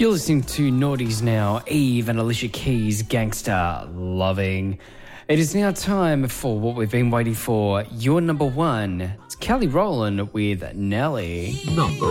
You're listening to Naughties Now, Eve and Alicia Keys' Gangsta Loving. It is now time for what we've been waiting for, your number one. It's Kelly Rowland with Nelly. Number